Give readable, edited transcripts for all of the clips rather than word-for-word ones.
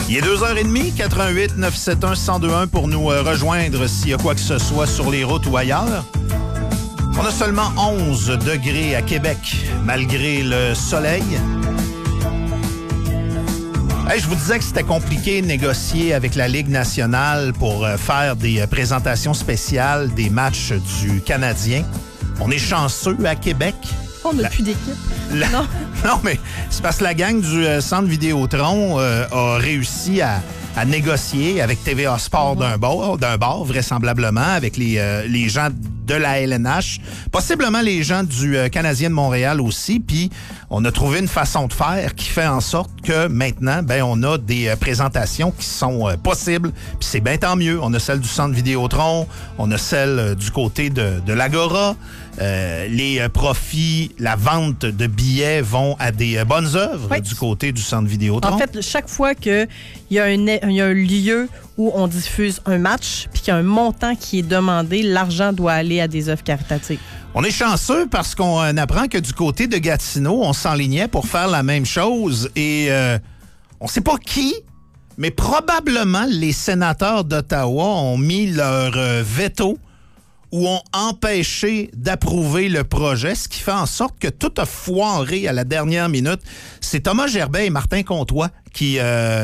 Il est 2h30, 88 971 1021 pour nous rejoindre s'il y a quoi que ce soit sur les routes ou ailleurs. On a seulement 11 degrés à Québec, malgré le soleil. Hey, je vous disais que c'était compliqué de négocier avec la Ligue nationale pour faire des présentations spéciales des matchs du Canadien. On est chanceux à Québec. On n'a plus d'équipe. Non, mais c'est parce que la gang du Centre Vidéotron a réussi à négocier avec TVA Sport d'un bord, vraisemblablement, avec les gens de la LNH, possiblement les gens du Canadien de Montréal aussi, puis on a trouvé une façon de faire qui fait en sorte que maintenant, on a des présentations qui sont possibles, puis c'est bien tant mieux. On a celle du Centre Vidéotron, on a celle du côté de l'Agora. Les profits, la vente de billets vont à des bonnes œuvres du côté du Centre Vidéotron. En fait, chaque fois qu'il y a un lieu où on diffuse un match puis qu'il y a un montant qui est demandé, l'argent doit aller à des œuvres caritatives. On est chanceux parce qu'on apprend que du côté de Gatineau, on s'enlignait pour faire la même chose et on ne sait pas qui, mais probablement les sénateurs d'Ottawa ont mis leur veto ou ont empêché d'approuver le projet, ce qui fait en sorte que tout a foiré à la dernière minute. C'est Thomas Gerbet et Martin Comtois qui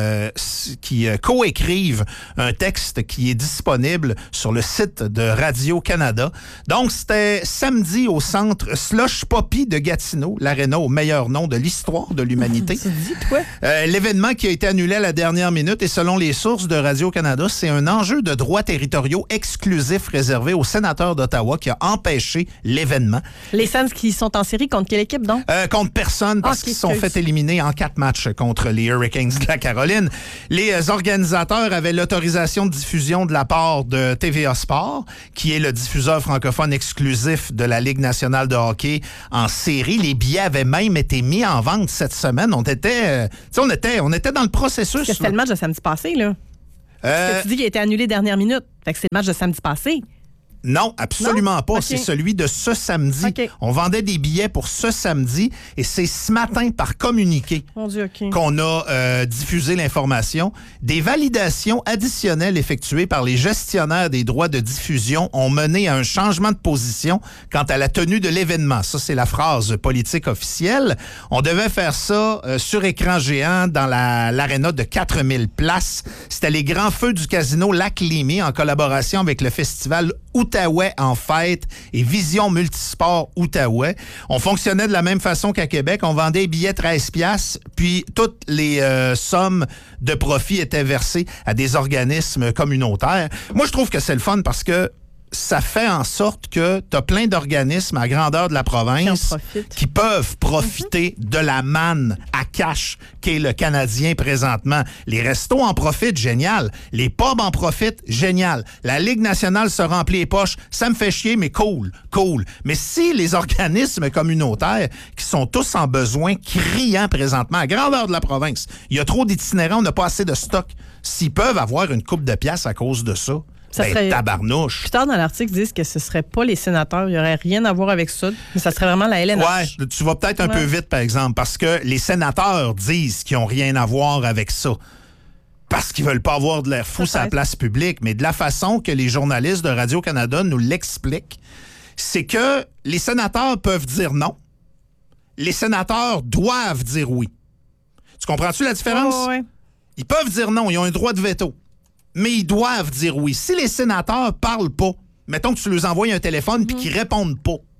coécrivent un texte qui est disponible sur le site de Radio-Canada. Donc, c'était samedi au centre Slush Poppy de Gatineau, l'aréna au meilleur nom de l'histoire de l'humanité. Tu dis, toi? L'événement qui a été annulé à la dernière minute et selon les sources de Radio-Canada, c'est un enjeu de droits territoriaux exclusifs réservé aux sénateurs d'Ottawa qui a empêché l'événement. Les Sens qui sont en série contre quelle équipe, donc? Contre personne, parce qu'ils sont fait éliminer en 4 matchs contre les Hurricanes de la Caroline. Les organisateurs avaient l'autorisation de diffusion de la part de TVA Sport, qui est le diffuseur francophone exclusif de la Ligue nationale de hockey en série. Les billets avaient même été mis en vente cette semaine. On était dans le processus. C'était le match de samedi passé, là. Parce que tu dis qu'il a été annulé dernière minute. Fait que c'est le match de samedi passé. Non, absolument pas. Okay. C'est celui de ce samedi. Okay. On vendait des billets pour ce samedi et c'est ce matin par communiqué qu'on a diffusé l'information. Des validations additionnelles effectuées par les gestionnaires des droits de diffusion ont mené à un changement de position quant à la tenue de l'événement. Ça, c'est la phrase politique officielle. On devait faire ça sur écran géant dans l'aréna de 4000 places. C'était les grands feux du casino Lac-Lémy en collaboration avec le festival Outaouais en fête et Vision Multisport Outaouais. On fonctionnait de la même façon qu'à Québec. On vendait des billets 13$, puis toutes les sommes de profit étaient versées à des organismes communautaires. Moi, je trouve que c'est le fun parce que ça fait en sorte que tu as plein d'organismes à grandeur de la province qui peuvent profiter de la manne à cash qu'est le Canadien présentement. Les restos en profitent, génial. Les pubs en profitent, génial. La Ligue nationale se remplit les poches, ça me fait chier, mais cool. Mais si les organismes communautaires, qui sont tous en besoin criant présentement à grandeur de la province, il y a trop d'itinérants, on n'a pas assez de stock, s'ils peuvent avoir une coupe de piastres à cause de ça, tabarnouche. Plus tard dans l'article, ils disent que ce ne serait pas les sénateurs. Il n'y aurait rien à voir avec ça. Mais ça serait vraiment la LNH. Ouais, tu vas peut-être un peu vite, par exemple, parce que les sénateurs disent qu'ils n'ont rien à voir avec ça. Parce qu'ils ne veulent pas avoir de l'air fou sur la place publique. Mais de la façon que les journalistes de Radio-Canada nous l'expliquent, c'est que les sénateurs peuvent dire non. Les sénateurs doivent dire oui. Tu comprends-tu la différence? Ouais. Ils peuvent dire non. Ils ont un droit de veto. Mais ils doivent dire oui. Si les sénateurs parlent pas, mettons que tu leur envoies un téléphone puis qu'ils répondent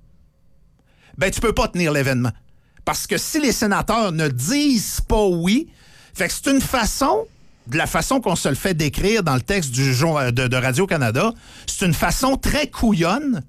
pas, tu peux pas tenir l'événement. Parce que si les sénateurs ne disent pas oui, fait que c'est une façon, de la façon qu'on se le fait décrire dans le texte de Radio-Canada, c'est une façon très couillonne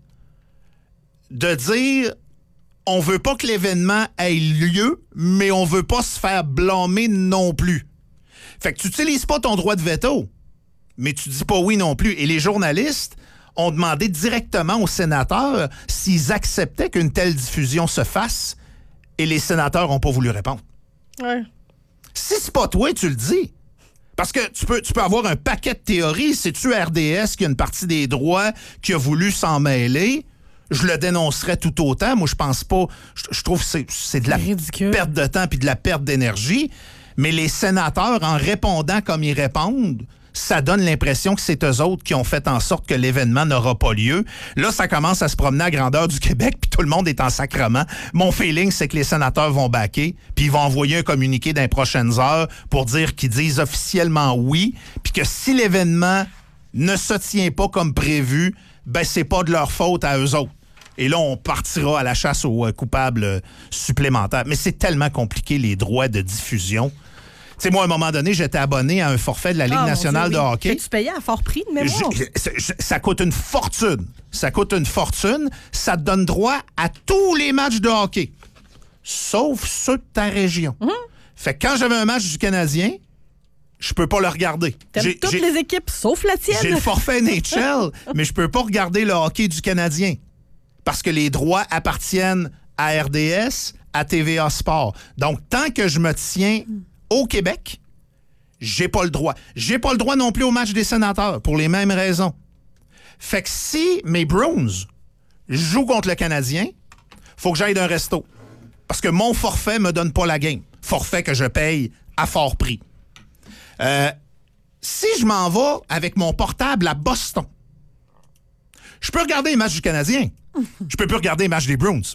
de dire on veut pas que l'événement ait lieu, mais on veut pas se faire blâmer non plus. Fait que tu n'utilises pas ton droit de veto. Mais tu dis pas oui non plus. Et les journalistes ont demandé directement aux sénateurs s'ils acceptaient qu'une telle diffusion se fasse et les sénateurs n'ont pas voulu répondre. Ouais. Si c'est pas toi, tu le dis. Parce que tu peux avoir un paquet de théories. C'est-tu RDS qui a une partie des droits qui a voulu s'en mêler? Je le dénoncerais tout autant. Moi, je pense pas. Je trouve que c'est de la perte de temps puis de la perte d'énergie. Mais les sénateurs, en répondant comme ils répondent, ça donne l'impression que c'est eux autres qui ont fait en sorte que l'événement n'aura pas lieu. Là, ça commence à se promener à grandeur du Québec, puis tout le monde est en sacrement. Mon feeling, c'est que les sénateurs vont backer, puis ils vont envoyer un communiqué dans les prochaines heures pour dire qu'ils disent officiellement oui, puis que si l'événement ne se tient pas comme prévu, ben c'est pas de leur faute à eux autres. Et là, on partira à la chasse aux coupables supplémentaires. Mais c'est tellement compliqué, les droits de diffusion. Tu sais, moi, à un moment donné, j'étais abonné à un forfait de la Ligue nationale de hockey. Tu payais à fort prix de mémoire? Ça coûte une fortune. Ça coûte une fortune. Ça te donne droit à tous les matchs de hockey, sauf ceux de ta région. Fait que quand j'avais un match du Canadien, je peux pas le regarder. T'aimes toutes les équipes, sauf la tienne. J'ai le forfait NHL, mais je peux pas regarder le hockey du Canadien parce que les droits appartiennent à RDS, à TVA Sport. Donc, tant que je me tiens au Québec, j'ai pas le droit. J'ai pas le droit non plus au match des sénateurs, pour les mêmes raisons. Fait que si mes Bruins jouent contre le Canadien, faut que j'aille d'un resto. Parce que mon forfait me donne pas la game. Forfait que je paye à fort prix. Si je m'en vais avec mon portable à Boston, je peux regarder les matchs du Canadien. Je peux plus regarder les matchs des Bruins.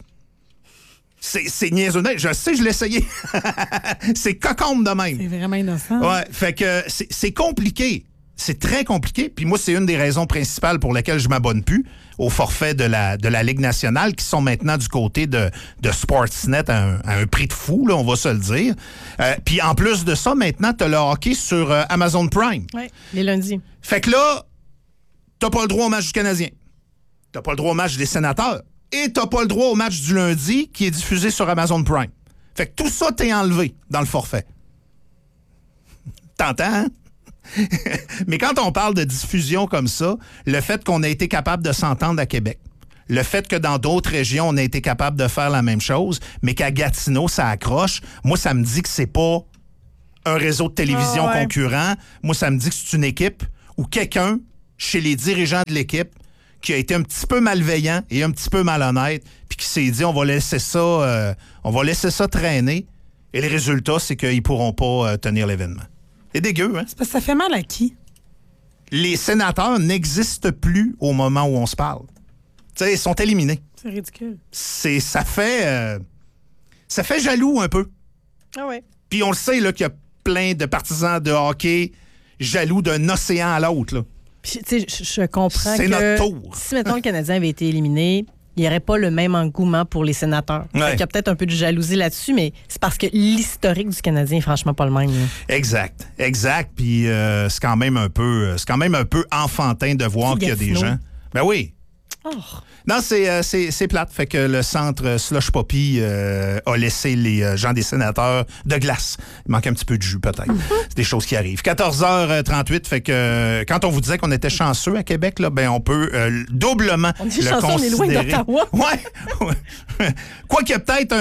C'est niaiseux. Je sais, je l'ai essayé. C'est cocombe de même. C'est vraiment innocent. Ouais, fait que c'est compliqué. C'est très compliqué. Puis moi, c'est une des raisons principales pour lesquelles je m'abonne plus au forfait de la Ligue nationale, qui sont maintenant du côté de Sportsnet à un prix de fou, là, on va se le dire. Puis en plus de ça, maintenant, tu as le hockey sur Amazon Prime. Oui, les lundis. Fait que là, t'as pas le droit au match du Canadien. T'as pas le droit au match des sénateurs. Et t'as pas le droit au match du lundi qui est diffusé sur Amazon Prime. Fait que tout ça t'est enlevé dans le forfait. T'entends, hein? Mais quand on parle de diffusion comme ça, le fait qu'on a été capable de s'entendre à Québec, le fait que dans d'autres régions, on a été capable de faire la même chose, mais qu'à Gatineau, ça accroche, moi, ça me dit que c'est pas un réseau de télévision concurrent. Moi, ça me dit que c'est une équipe ou quelqu'un, chez les dirigeants de l'équipe, qui a été un petit peu malveillant et un petit peu malhonnête, puis qui s'est dit on va laisser ça traîner. Et le résultat, c'est qu'ils pourront pas tenir l'événement. C'est dégueu, hein? C'est parce que ça fait mal à qui? Les sénateurs n'existent plus au moment où on se parle. Tu sais, ils sont éliminés. C'est ridicule. Ça fait jaloux un peu. Ah ouais. Puis on le sait là, qu'il y a plein de partisans de hockey jaloux d'un océan à l'autre, là. Puis, tu sais, je comprends c'est que notre tour. Si, mettons, le Canadien avait été éliminé, il n'y aurait pas le même engouement pour les sénateurs. Ouais. Il y a peut-être un peu de jalousie là-dessus, mais c'est parce que l'historique du Canadien est franchement pas le même. Là. Exact. Puis c'est quand même un peu enfantin de voir qu'il y a des gens. Ben oui. Oh. Non, c'est plate. Fait que le centre Slush Poppy a laissé les gens des sénateurs de glace. Il manque un petit peu de jus, peut-être. C'est des choses qui arrivent. 14h38, fait que quand on vous disait qu'on était chanceux à Québec, là, ben on peut doublement on dit le chanceux, considérer. On est loin d'Ottawa. Ouais. Quoi qu'il y a peut-être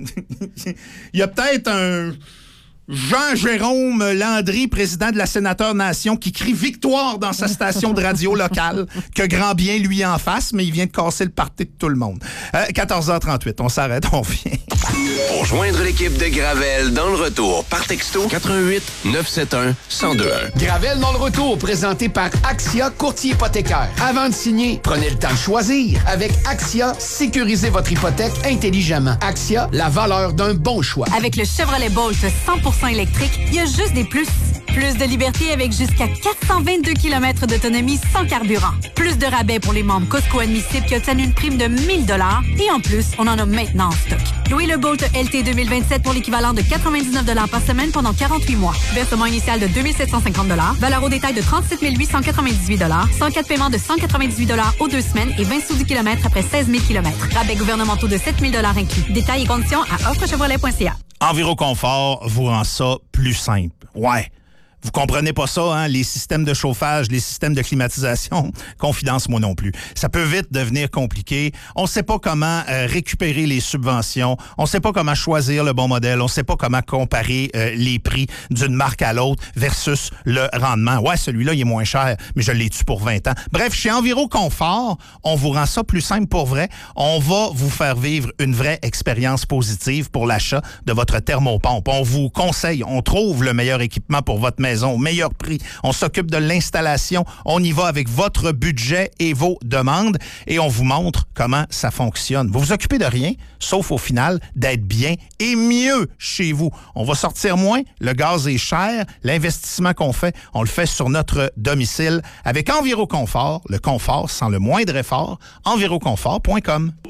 un Jean-Jérôme Landry, président de la Sénateur Nation, qui crie victoire dans sa station de radio locale, que grand bien lui en fasse, mais il vient de casser le party de tout le monde. 14h38, on s'arrête, on revient. Pour joindre l'équipe de Gravel dans le retour, par texto 88 971 1021. Gravel dans le retour, présenté par Axia Courtier hypothécaire. Avant de signer, prenez le temps de choisir. Avec Axia, sécurisez votre hypothèque intelligemment. Axia, la valeur d'un bon choix. Avec le Chevrolet Bolt 100% électrique, il y a juste des plus. Plus de liberté avec jusqu'à 422 km d'autonomie sans carburant. Plus de rabais pour les membres Costco admissibles qui obtiennent une prime de 1 000 $. Et en plus, on en a maintenant en stock. Louez le Bolt LT 2027 pour l'équivalent de 99 $ par semaine pendant 48 mois. Versement initial de 2 750 $. Valeur au détail de 37 898 $. 104 paiements de 198 $ aux 2 semaines et 20 sous du kilomètre après 16 000 km. Rabais gouvernementaux de 7 000 $ inclus. Détails et conditions à offrechevrolet.ca. Enviroconfort vous rend ça plus simple. Ouais. Vous comprenez pas ça, hein? Les systèmes de chauffage, les systèmes de climatisation, confidence, moi non plus. Ça peut vite devenir compliqué. On sait pas comment récupérer les subventions. On sait pas comment choisir le bon modèle. On sait pas comment comparer les prix d'une marque à l'autre versus le rendement. Ouais, celui-là, il est moins cher, mais je l'ai-tu pour 20 ans. Bref, chez Enviroconfort, on vous rend ça plus simple pour vrai. On va vous faire vivre une vraie expérience positive pour l'achat de votre thermopompe. On vous conseille, on trouve le meilleur équipement pour votre maison au meilleur prix. On s'occupe de l'installation. On y va avec votre budget et vos demandes et on vous montre comment ça fonctionne. Vous vous occupez de rien, sauf au final d'être bien et mieux chez vous. On va sortir moins, le gaz est cher, l'investissement qu'on fait, on le fait sur notre domicile avec Enviroconfort, le confort sans le moindre effort, enviroconfort.com.